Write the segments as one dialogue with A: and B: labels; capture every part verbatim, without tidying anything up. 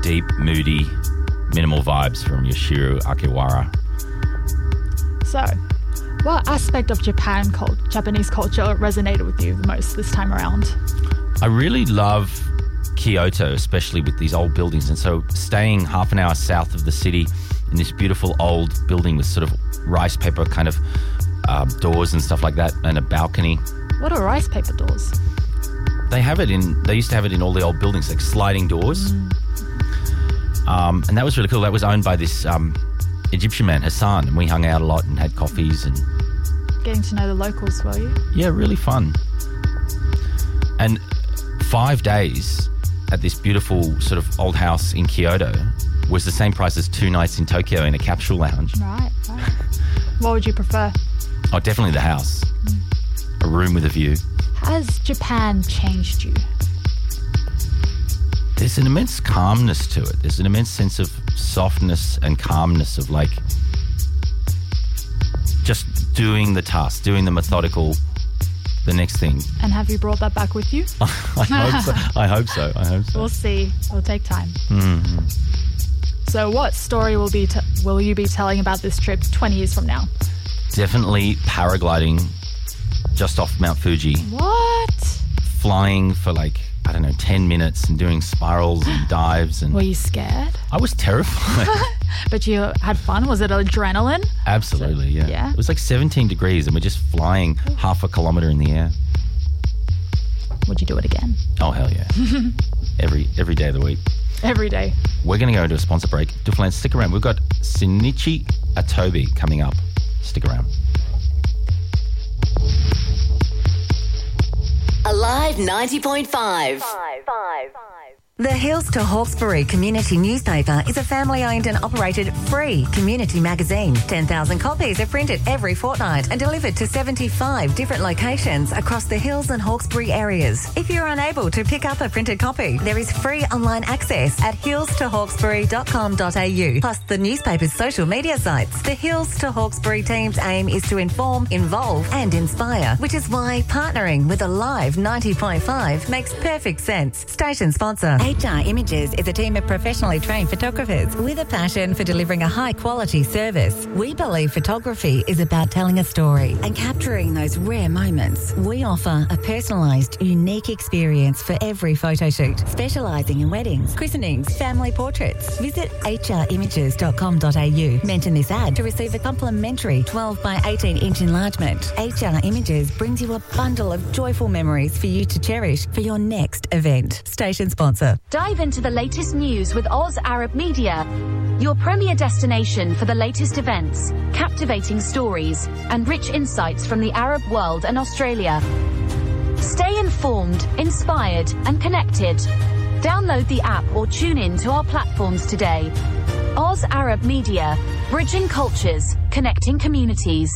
A: deep, moody, minimal vibes from Yoshiro Akiwara.
B: So, what aspect of Japan cult- Japanese culture resonated with you the most this time around?
A: I really love Kyoto, especially with these old buildings. And so staying half an hour south of the city in this beautiful old building with sort of rice paper kind of uh, doors and stuff like that, and a balcony.
B: What are rice paper doors?
A: They have it in, they used to have it in all the old buildings, like sliding doors. Mm. Um, and that was really cool. That was owned by this um, Egyptian man, Hassan, and we hung out a lot and had coffees. And
B: getting to know the locals, were you?
A: Yeah, really fun. And five days at this beautiful sort of old house in Kyoto was the same price as two nights in Tokyo in a capsule lounge.
B: Right, right. What would you prefer?
A: Oh, definitely the house. Mm. A room with a view.
B: Has Japan changed you?
A: There's an immense calmness to it. There's an immense sense of softness and calmness of like just doing the task, doing the methodical, the next thing.
B: And have you brought that back with you?
A: I hope so. I hope so. I hope so.
B: We'll see. It'll take time.
A: Mm-hmm.
B: So what story will be t- will you be telling about this trip twenty years from now?
A: Definitely paragliding just off Mount Fuji.
B: What?
A: Flying for like, I don't know, ten minutes and doing spirals and dives. And
B: were you scared?
A: I was terrified.
B: But you had fun? Was it adrenaline?
A: Absolutely, yeah.
B: Yeah?
A: It was like seventeen degrees and we're just flying half a kilometre in the air.
B: Would you do it again?
A: Oh, hell yeah. every every day of the week.
B: Every day.
A: We're going to go into a sponsor break. Duflan, stick around. We've got Shinichi Atobi coming up. Stick around.
C: Alive ninety point five.
D: Five, five, five.
C: The Hills to Hawkesbury Community Newspaper is a family-owned and operated free community magazine. ten thousand copies are printed every fortnight and delivered to seventy-five different locations across the Hills and Hawkesbury areas. If you're unable to pick up a printed copy, there is free online access at hills to hawkesbury dot com dot a u, plus the newspaper's social media sites. The Hills to Hawkesbury team's aim is to inform, involve and inspire, which is why partnering with Alive ninety point five makes perfect sense. Station sponsor. H R Images is a team of professionally trained photographers with a passion for delivering a high-quality service. We believe photography is about telling a story and capturing those rare moments. We offer a personalised, unique experience for every photo shoot, specialising in weddings, christenings, family portraits. Visit h r images dot com dot a u. Mention this ad to receive a complimentary twelve by eighteen inch enlargement. H R Images brings you a bundle of joyful memories for you to cherish for your next event. Station sponsor.
E: Dive into the latest news with Oz Arab Media, your premier destination for the latest events, captivating stories, and rich insights from the Arab world and Australia. Stay informed, inspired, and connected. Download the app or tune in to our platforms today. Oz Arab Media, bridging cultures, connecting communities.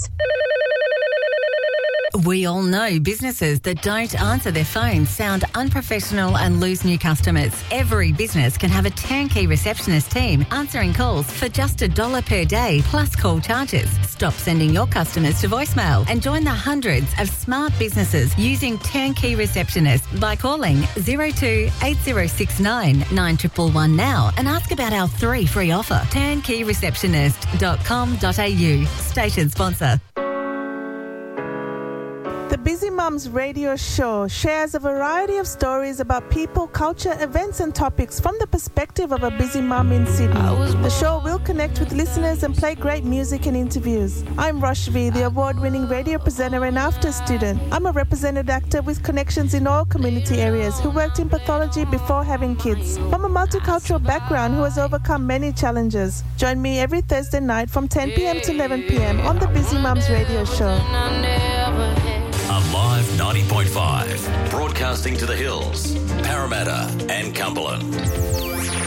C: We all know businesses that don't answer their phones sound unprofessional and lose new customers. Every business can have a turnkey receptionist team answering calls for just a dollar per day plus call charges. Stop sending your customers to voicemail and join the hundreds of smart businesses using turnkey receptionists by calling zero two eight zero six nine nine one one one now and ask about our three free offer. turnkey receptionist dot com dot a u. Station sponsor.
F: The Busy Mums radio show shares a variety of stories about people, culture, events and topics from the perspective of a busy mum in Sydney. The show will connect with listeners and play great music and interviews. I'm Roshvi, the award-winning radio presenter and after student. I'm a represented actor with connections in all community areas who worked in pathology before having kids. From a multicultural background who has overcome many challenges. Join me every Thursday night from ten p.m. to eleven p.m. on the Busy Mums radio show.
G: Alive ninety point five, broadcasting to the Hills, Parramatta and Cumberland.